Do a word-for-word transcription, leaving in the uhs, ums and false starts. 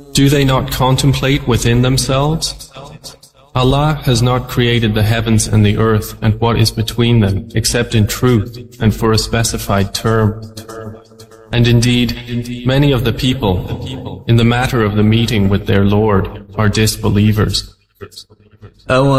Do they not contemplate within themselves? Allah has not created the heavens and the earth and what is between them except in truth and for a specified term. And indeed, many of the people, in the matter of the meeting with their Lord, are disbelievers.